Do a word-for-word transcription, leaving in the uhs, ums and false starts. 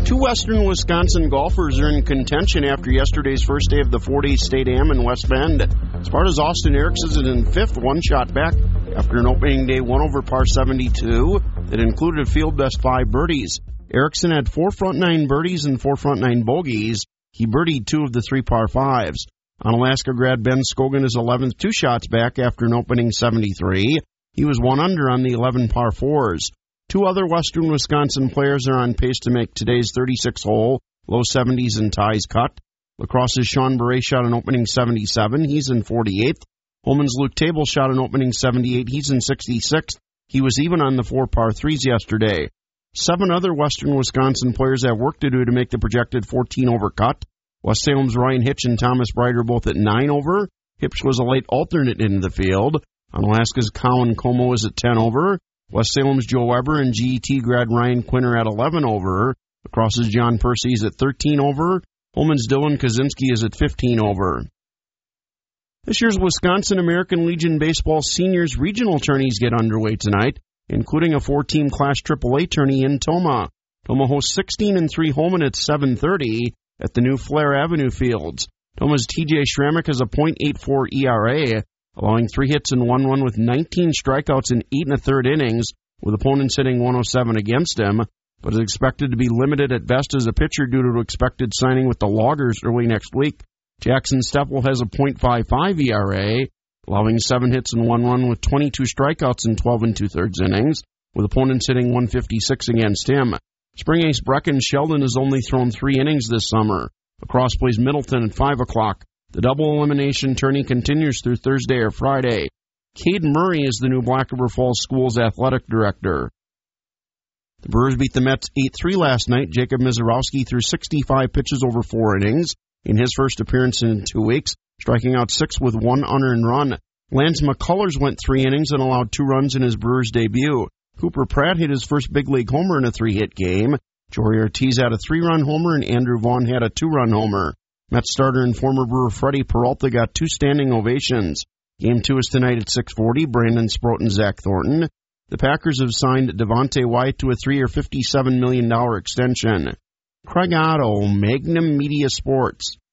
Two Western Wisconsin golfers are in contention after yesterday's first day of the four-day State Am in West Bend. As far as Austin Erickson is in fifth, one shot back after an opening day one over par seventy-two that included a field best five birdies. Erickson had four front nine birdies and four front nine bogeys. He birdied two of the three par fives. On Alaska grad Ben Scogan is eleventh, two shots back after an opening seventy-three. He was one under on the eleven par fours. Two other Western Wisconsin players are on pace to make today's thirty-six hole, low seventies and ties cut. Lacrosse's Sean Beret shot an opening seventy-seven. He's in forty-eighth. Holman's Luke Table shot an opening seventy-eight. He's in sixty-sixth. He was even on the four par threes yesterday. Seven other Western Wisconsin players have work to do to make the projected fourteen over cut. West Salem's Ryan Hitch and Thomas Bright are both at nine over. Hitch was a late alternate into the field. On Alaska's Colin Como is at ten over. West Salem's Joe Weber and G E T grad Ryan Quinn are at eleven over. Lacrosse's John Percy is at thirteen over. Holman's Dylan Kaczynski is at fifteen over. This year's Wisconsin American Legion Baseball Seniors Regional Tourneys get underway tonight, including a four-team Class triple A tourney in Tomah. Tomah hosts sixteen and three Holman at seven thirty at the new Flair Avenue Fields. Tomah's T J Schrammick has a point eight four E R A, allowing three hits and one run with nineteen strikeouts in eight and a third innings, with opponents hitting one oh seven against him, but is expected to be limited at best as a pitcher due to expected signing with the Loggers early next week. Jackson Steppel has a point five five E R A, allowing seven hits and one run with twenty-two strikeouts in twelve and two-thirds innings, with opponents hitting one fifty-six against him. Spring ace Brecken Sheldon has only thrown three innings this summer. Lacrosse plays Middleton at five o'clock. The double elimination tourney continues through Thursday or Friday. Cade Murray is the new Black River Falls School's athletic director. The Brewers beat the Mets eight three last night. Jacob Mizorowski threw sixty-five pitches over four innings in his first appearance in two weeks, striking out six with one unearned run. Lance McCullers went three innings and allowed two runs in his Brewers debut. Cooper Pratt hit his first big league homer in a three-hit game. Jory Ortiz had a three-run homer and Andrew Vaughn had a two-run homer. Mets starter and former Brewer Freddie Peralta got two standing ovations. Game two is tonight at six forty. Brandon Sproat and Zach Thornton. The Packers have signed Devontae White to a three-year, fifty-seven million dollars extension. Craig Otto, Magnum Media Sports.